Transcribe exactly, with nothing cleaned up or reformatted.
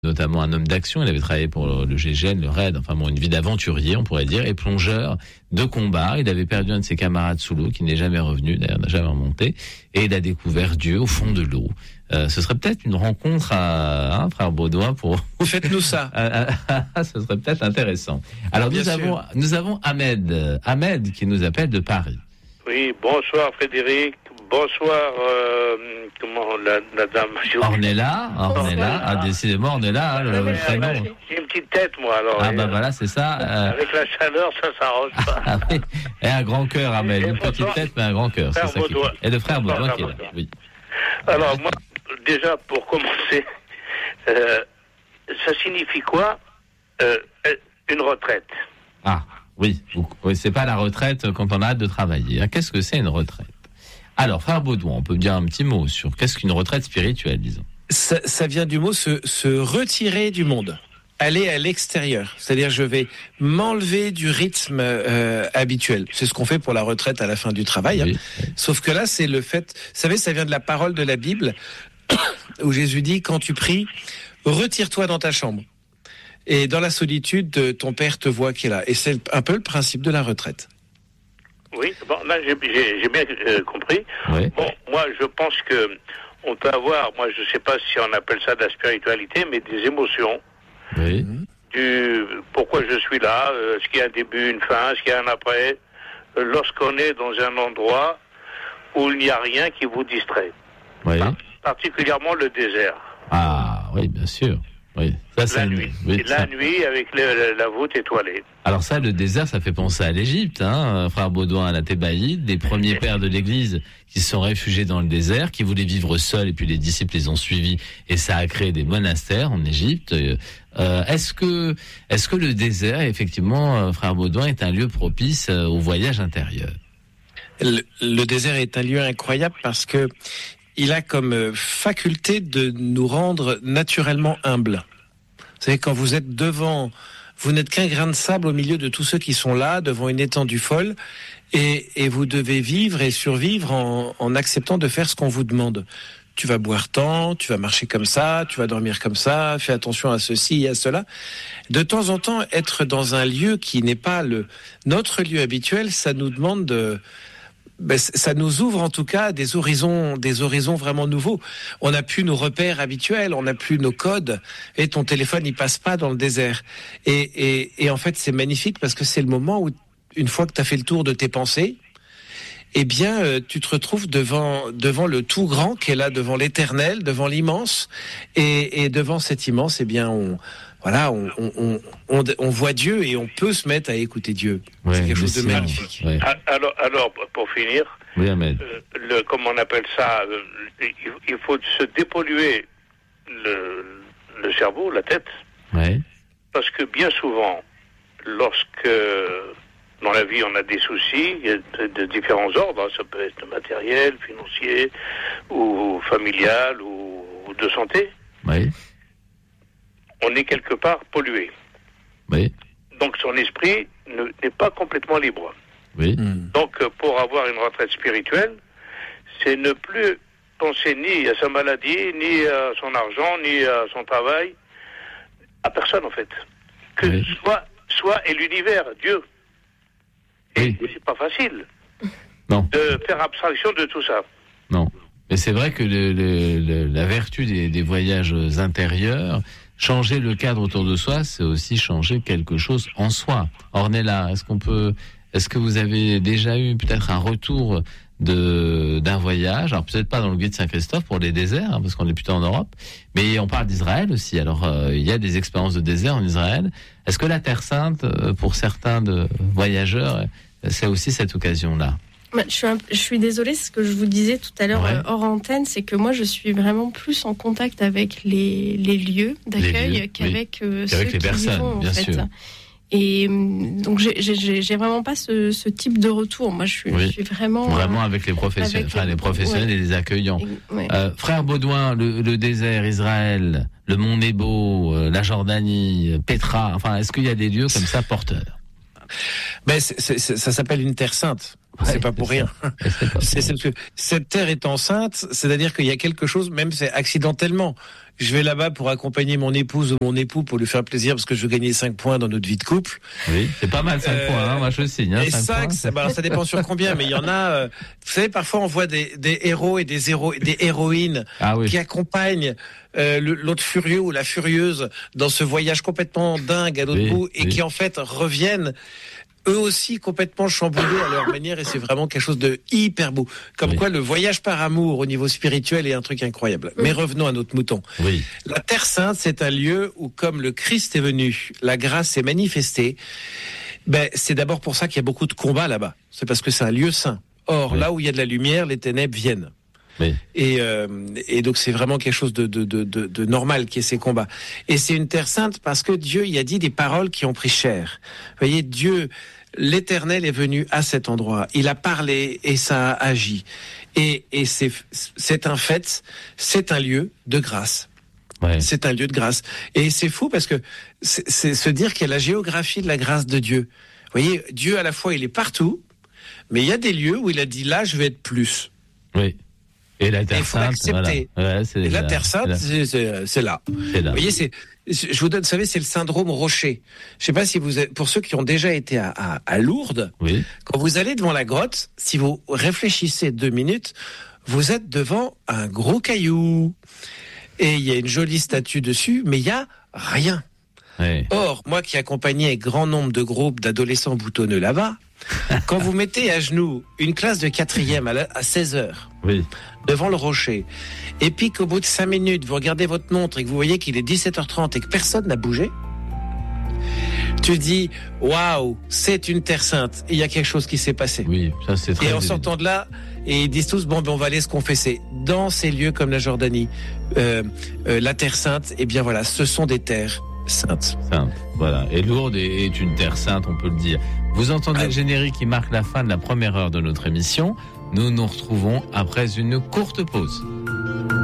notamment un homme d'action. Il avait travaillé pour le, le G I G N, le R A I D, enfin bon, une vie d'aventurier, on pourrait dire, et plongeur de combat. Il avait perdu un de ses camarades sous l'eau, qui n'est jamais revenu, d'ailleurs n'a jamais remonté, et il a découvert Dieu au fond de l'eau. Euh, ce serait peut-être une rencontre à, hein, frère Baudouin, pour... Faites-nous ça. Ce serait peut-être intéressant. Alors, Bien nous sûr. avons, nous avons Ahmed, Ahmed qui nous appelle de Paris. Oui, bonsoir Frédéric. Bonsoir, euh, comment, la, la dame... Ornella, Ornella, ah, décidément, Ornella, hein, le, le prénom. J'ai une petite tête, moi, alors. Ah, et, bah euh, voilà, c'est ça. Euh... Avec la chaleur, ça s'arrange pas. Ah oui, et un grand cœur, Ahmed. Et Une petite bonsoir, tête, mais un grand cœur. C'est frère ça qui Baudouin. est. Et le frère Baudouin Frère qui est là. Baudouin. Oui. Alors, moi, déjà, pour commencer, euh, ça signifie quoi, euh, une retraite? Ah, oui. oui. C'est pas la retraite quand on a hâte de travailler. Qu'est-ce que c'est une retraite? Alors, frère Baudouin, on peut dire un petit mot sur qu'est-ce qu'une retraite spirituelle, disons. Ça, ça vient du mot se, se retirer du monde, aller à l'extérieur. C'est-à-dire, je vais m'enlever du rythme euh, habituel. C'est ce qu'on fait pour la retraite à la fin du travail. Oui. Hein. Sauf que là, c'est le fait... Vous savez, ça vient de la parole de la Bible, où Jésus dit, quand tu pries, retire-toi dans ta chambre. Et dans la solitude, ton Père te voit qui est là. Et c'est un peu le principe de la retraite. Oui, bon, là, j'ai, j'ai, j'ai bien euh, compris. Oui. Bon, moi, je pense que on peut avoir, moi, je sais pas si on appelle ça de la spiritualité, mais des émotions. Oui. Du pourquoi je suis là, euh, est-ce qu'il y a un début, une fin, est-ce qu'il y a un après, euh, lorsqu'on est dans un endroit où il n'y a rien qui vous distrait. Oui. Par- particulièrement le désert. Ah, oui, bien sûr. Oui. Ça, c'est La une- nuit. oui, Et la ça- nuit avec le- la voûte étoilée. Alors ça, le désert, ça fait penser à l'Égypte, hein, frère Baudouin, à la Thébaïde, des premiers pères de l'Église qui se sont réfugiés dans le désert, qui voulaient vivre seuls, et puis les disciples les ont suivis, et ça a créé des monastères en Égypte. Euh, est-ce que, est-ce que le désert, effectivement, euh, frère Baudouin, est un lieu propice euh, au voyage intérieur? Le, le désert est un lieu incroyable parce que il a comme faculté de nous rendre naturellement humbles. Vous savez, quand vous êtes devant, vous n'êtes qu'un grain de sable au milieu de tous ceux qui sont là, devant une étendue folle, et, et vous devez vivre et survivre en, en acceptant de faire ce qu'on vous demande. Tu vas boire tant, tu vas marcher comme ça, tu vas dormir comme ça, fais attention à ceci et à cela. De temps en temps, être dans un lieu qui n'est pas le notre lieu habituel, ça nous demande de... Ben, ça nous ouvre en tout cas des horizons, des horizons vraiment nouveaux. On n'a plus nos repères habituels, on n'a plus nos codes, et ton téléphone il passe pas dans le désert. Et, et, et en fait c'est magnifique parce que c'est le moment où, une fois que tu as fait le tour de tes pensées, eh bien euh, tu te retrouves devant devant le tout grand qui est là, devant l'éternel, devant l'immense, et, et devant cet immense, eh bien on Voilà, on, on, on, on voit Dieu et on peut se mettre à écouter Dieu. Ouais, c'est quelque chose de c'est- magnifique. ouais. Alors, alors, pour finir, Oui, Ahmed. euh, le, comment on appelle ça, euh, il, il faut se dépolluer le, le cerveau, la tête, Ouais. parce que bien souvent, lorsque dans la vie on a des soucis il y a de, de différents ordres, hein, ça peut être matériel, financier, ou familial, ou, ou de santé, Oui. on est quelque part pollué. Oui. Donc son esprit ne, n'est pas complètement libre. Oui. Mm. Donc, euh, pour avoir une retraite spirituelle, c'est ne plus penser ni à sa maladie, ni à son argent, ni à son travail, à personne en fait. Que Oui. soit, soit et l'univers, Dieu. Et Oui. c'est pas facile Non. de faire abstraction de tout ça. Non. Mais c'est vrai que le, le, le- la vertu des, des voyages intérieurs, changer le cadre autour de soi, c'est aussi changer quelque chose en soi. Ornella, est-ce qu'on peut, est-ce que vous avez déjà eu peut-être un retour de d'un voyage, alors peut-être pas dans le guide Saint-Christophe pour les déserts, hein, parce qu'on est plutôt en Europe, mais on parle d'Israël aussi. Alors euh, il y a des expériences de désert en Israël. Est-ce que la Terre Sainte, euh, pour certains de voyageurs, c'est aussi cette occasion-là? Bah, je, suis un- je suis désolée, ce que je vous disais tout à l'heure Ouais. euh, hors antenne, c'est que moi je suis vraiment plus en contact avec les, les lieux d'accueil Les lieux, qu'avec euh, Qu'avec ceux les qui y personnes, vont, en bien fait. sûr. Et hum, donc j'ai, j'ai, j'ai vraiment pas ce, ce type de retour. Moi je suis, Oui. je suis vraiment Vraiment avec les professionnels, avec enfin les- les professionnels ouais. et les accueillants. euh, ouais. Euh, frère Baudouin, le, le désert, Israël, le Mont Nebo, euh, la Jordanie, euh, Petra, enfin, est-ce qu'il y a des lieux comme ça porteurs? Ben, c'est, c'est, c'est- ça s'appelle une terre sainte. c'est Ouais, pas pour c'est rien. ça. C'est pas C'est, c'est parce que cette terre est enceinte, c'est-à-dire qu'il y a quelque chose, même c'est accidentellement. Je vais là-bas pour accompagner mon épouse ou mon époux pour lui faire plaisir parce que je veux gagner cinq points dans notre vie de couple. Oui, c'est pas mal cinq Euh, points, hein, moi je signe. Hein, Et cinq cinq, points. ça, bah, alors, ça dépend sur combien, mais il y en a. Euh, vous savez, parfois on voit des, des héros et des héros, des héroïnes Ah oui. qui accompagnent euh, le- l'autre furieux ou la furieuse dans ce voyage complètement dingue à l'autre Oui, bout et oui. qui en fait reviennent eux aussi complètement chamboulés à leur manière et c'est vraiment quelque chose de hyper beau. Comme Oui. quoi le voyage par amour au niveau spirituel est un truc incroyable. Mais revenons à notre mouton. Oui. La Terre Sainte, c'est un lieu où, comme le Christ est venu, la grâce est manifestée. Ben, c'est d'abord pour ça qu'il y a beaucoup de combats là-bas. C'est parce que c'est un lieu saint. Or, Oui. là où il y a de la lumière, les ténèbres viennent. Oui. Et, euh, et donc c'est vraiment quelque chose de, de, de, de, de normal qui est ces combats. Et c'est une terre sainte parce que Dieu y a dit des paroles qui ont pris chair. Vous voyez, Dieu, l'Éternel est venu à cet endroit. Il a parlé et ça a agi. Et, et c'est, c'est un fait, c'est un lieu de grâce. Ouais. C'est un lieu de grâce. Et c'est fou parce que c'est, c'est se dire qu'il y a la géographie de la grâce de Dieu. Vous voyez, Dieu à la fois il est partout, mais il y a des lieux où il a dit là je vais être plus. Oui. Et la Et Terre il faut Sainte, l'accepter. voilà. Ouais, c'est Et la là, Terre Sainte, c'est là. c'est, c'est, c'est là. C'est là. Vous voyez, c'est, je vous donne, vous savez, c'est le syndrome Rocher. Je sais pas si vous, êtes, pour ceux qui ont déjà été à, à, à Lourdes, Oui. quand vous allez devant la grotte, si vous réfléchissez deux minutes, vous êtes devant un gros caillou. Et il y a une jolie statue dessus, mais il y a rien. Ouais. Or, moi qui accompagnais grand nombre de groupes d'adolescents boutonneux là-bas, quand vous mettez à genoux une classe de quatrième à, la, à seize heures, Oui. devant le rocher, et puis qu'au bout de cinq minutes, vous regardez votre montre et que vous voyez qu'il est dix-sept heures trente et que personne n'a bougé, tu dis, waouh, c'est une terre sainte. Il y a quelque chose qui s'est passé. Oui, ça c'est très Et en évident. sortant de là, et ils disent tous, bon, ben, on va aller se confesser. Dans ces lieux comme la Jordanie, euh, euh, la terre sainte, eh bien voilà, ce sont des terres saintes. Sainte, voilà. Et Lourdes est est une terre sainte, on peut le dire. Vous entendez Ah. le générique qui marque la fin de la première heure de notre émission. Nous nous retrouvons après une courte pause.